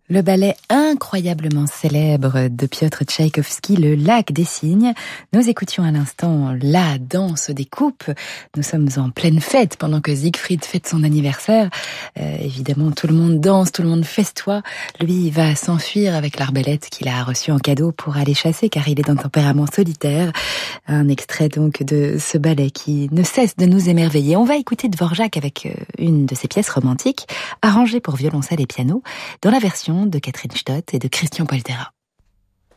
Le ballet incroyablement célèbre de Piotr Tchaïkovski, Le Lac des Cygnes. Nous écoutions à l'instant la danse des coupes. Nous sommes en pleine fête pendant que Siegfried fête son anniversaire. Évidemment, tout le monde danse, tout le monde festoie. Lui, il va s'enfuir avec l'arbalète qu'il a reçue en cadeau pour aller chasser, car il est d'un tempérament solitaire. Un extrait donc de ce ballet qui ne cesse de nous émerveiller. On va écouter Dvorak avec une de ses pièces romantiques, arrangée pour violoncelle et piano, dans la version de Catherine Stott et de Christian Poltera.